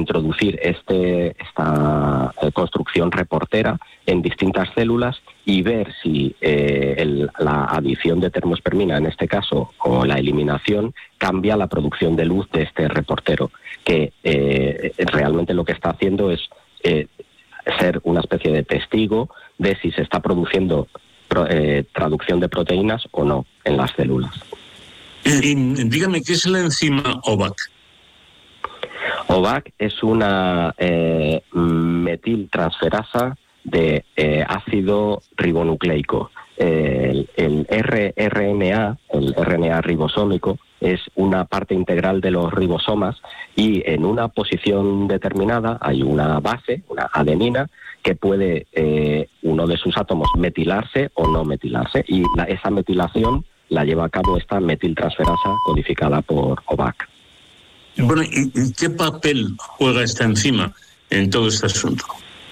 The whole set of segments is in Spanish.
introducir esta construcción reportera en distintas células y ver si la adición de termoespermina, en este caso, o la eliminación, cambia la producción de luz de este reportero, que realmente lo que está haciendo es ser una especie de testigo de si se está produciendo traducción de proteínas o no en las células. Dígame, ¿qué es la enzima OVAC? OVAC es una metiltransferasa de ácido ribonucleico. El rRNA, el RNA ribosómico, es una parte integral de los ribosomas y en una posición determinada hay una base, una adenina, que puede uno de sus átomos metilarse o no metilarse, y esa metilación la lleva a cabo esta metiltransferasa codificada por OVAC. Bueno, ¿y qué papel juega esta enzima en todo este asunto?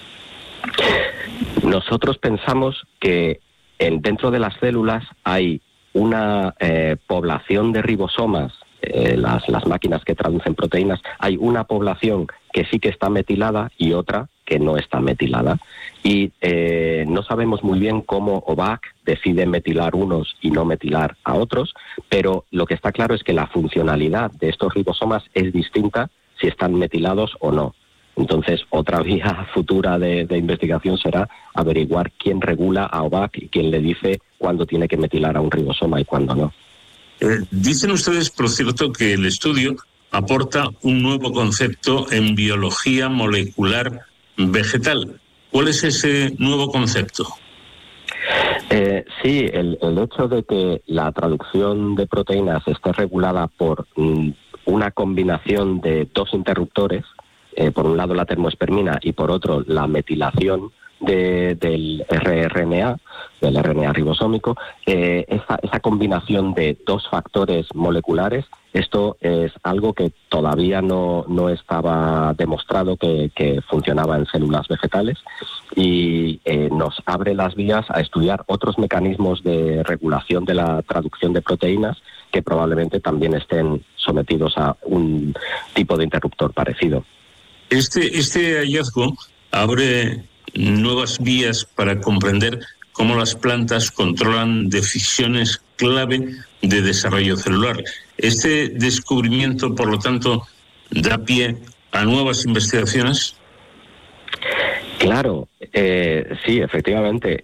Nosotros pensamos que dentro de las células hay una población de ribosomas, las máquinas que traducen proteínas, hay una población que sí que está metilada y otra que no está metilada. Y no sabemos muy bien cómo OVAC decide metilar unos y no metilar a otros, pero lo que está claro es que la funcionalidad de estos ribosomas es distinta si están metilados o no. Entonces, otra vía futura de investigación será averiguar quién regula a OVAC y quién le dice cuándo tiene que metilar a un ribosoma y cuándo no. Dicen ustedes, por cierto, que el estudio aporta un nuevo concepto en biología molecular vegetal. ¿Cuál es ese nuevo concepto? Sí, el hecho de que la traducción de proteínas esté regulada por una combinación de dos interruptores, por un lado la termoespermina y por otro la metilación del rRNA, del RNA ribosómico, esa combinación de dos factores moleculares, esto es algo que todavía no estaba demostrado que funcionaba en células vegetales y nos abre las vías a estudiar otros mecanismos de regulación de la traducción de proteínas que probablemente también estén sometidos a un tipo de interruptor parecido. Este hallazgo abre nuevas vías para comprender cómo las plantas controlan decisiones clave de desarrollo celular. Este descubrimiento, por lo tanto, da pie a nuevas investigaciones. Claro, sí, efectivamente.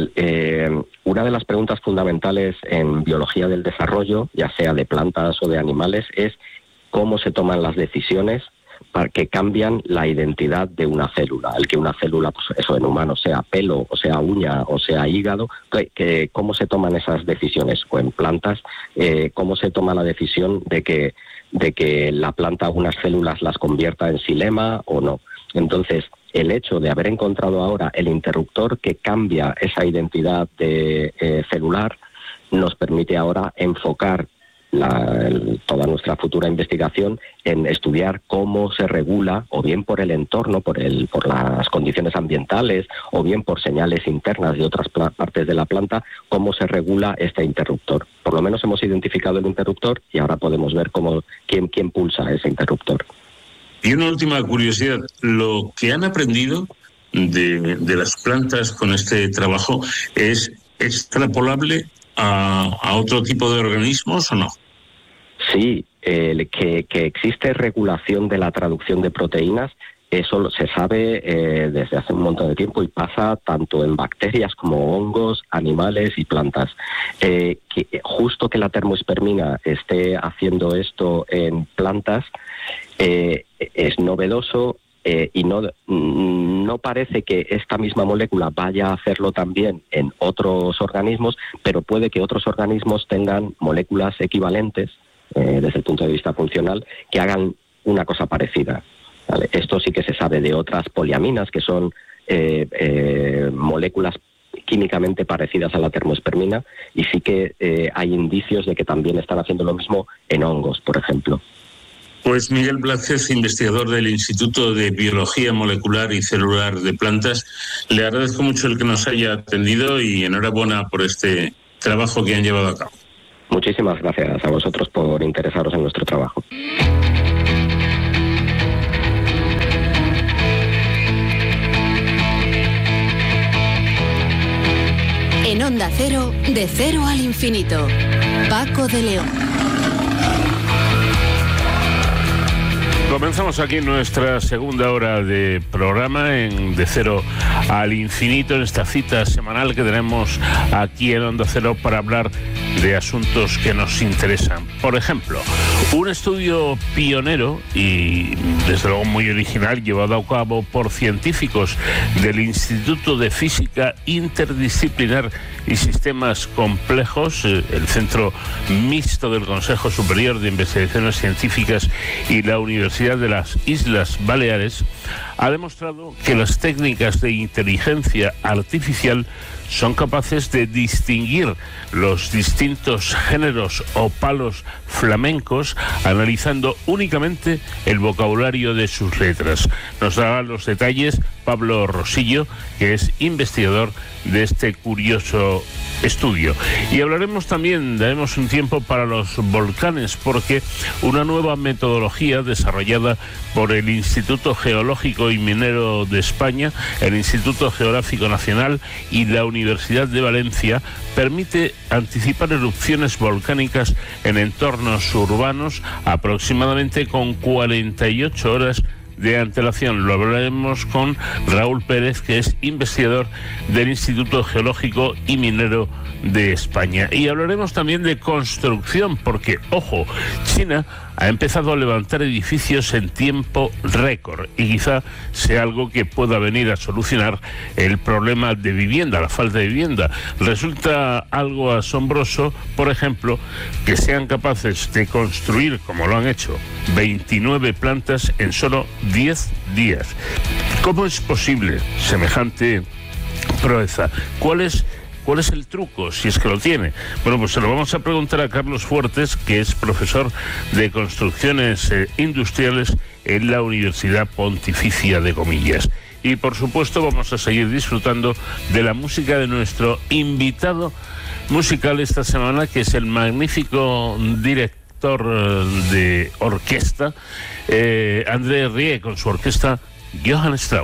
Una de las preguntas fundamentales en biología del desarrollo, ya sea de plantas o de animales, es cómo se toman las decisiones para que cambian la identidad de una célula. El que una célula, pues eso en humanos, sea pelo, o sea uña, o sea hígado, cómo se toman esas decisiones. O en plantas, cómo se toma la decisión de que la planta unas células las convierta en xilema o no. Entonces, el hecho de haber encontrado ahora el interruptor que cambia esa identidad celular nos permite ahora enfocar toda nuestra futura investigación en estudiar cómo se regula, o bien por el entorno, por las condiciones ambientales, o bien por señales internas de otras partes de la planta, cómo se regula este interruptor. Por lo menos hemos identificado el interruptor y ahora podemos ver quién pulsa ese interruptor. Y una última curiosidad, ¿lo que han aprendido de las plantas con este trabajo es extrapolable a otro tipo de organismos o no? Sí, que existe regulación de la traducción de proteínas, eso se sabe desde hace un montón de tiempo y pasa tanto en bacterias como hongos, animales y plantas. Justo que la termoespermina esté haciendo esto en plantas es novedoso. Y no parece que esta misma molécula vaya a hacerlo también en otros organismos, pero puede que otros organismos tengan moléculas equivalentes desde el punto de vista funcional que hagan una cosa parecida, ¿vale? Esto sí que se sabe de otras poliaminas, que son moléculas químicamente parecidas a la termoespermina, y sí que hay indicios de que también están haciendo lo mismo en hongos, por ejemplo. Pues Miguel Blázquez, investigador del Instituto de Biología Molecular y Celular de Plantas, le agradezco mucho el que nos haya atendido y enhorabuena por este trabajo que han llevado a cabo. Muchísimas gracias a vosotros por interesaros en nuestro trabajo. De cero al infinito. Paco de León. Comenzamos aquí nuestra segunda hora de programa en De Cero al Infinito, en esta cita semanal que tenemos aquí en Onda Cero para hablar de asuntos que nos interesan. Por ejemplo, un estudio pionero y desde luego muy original, llevado a cabo por científicos del Instituto de Física Interdisciplinar y Sistemas Complejos, el Centro Mixto del Consejo Superior de Investigaciones Científicas y la Universidad de las Islas Baleares, ha demostrado que las técnicas de inteligencia artificial son capaces de distinguir los distintos géneros o palos flamencos analizando únicamente el vocabulario de sus letras. Nos dará los detalles Pablo Rosillo, que es investigador de este curioso estudio. Y hablaremos también, daremos un tiempo para los volcanes, porque una nueva metodología desarrollada por el Instituto Geológico y Minero de España, el Instituto Geográfico Nacional y la Universidad de Valencia permite anticipar erupciones volcánicas en entornos urbanos aproximadamente con 48 horas de antelación. Lo hablaremos con Raúl Pérez, que es investigador del Instituto Geológico y Minero de España. Y hablaremos también de construcción, porque, ojo, China ha empezado a levantar edificios en tiempo récord y quizá sea algo que pueda venir a solucionar el problema de vivienda, la falta de vivienda. Resulta algo asombroso, por ejemplo, que sean capaces de construir, como lo han hecho, 29 plantas en solo 10 días. ¿Cómo es posible semejante proeza? ¿Cuál es el truco, si es que lo tiene? Bueno, pues se lo vamos a preguntar a Carlos Fuertes, que es profesor de construcciones industriales en la Universidad Pontificia de Comillas. Y por supuesto vamos a seguir disfrutando de la música de nuestro invitado musical esta semana, que es el magnífico director de orquesta, André Rie, con su orquesta Johann Strauss.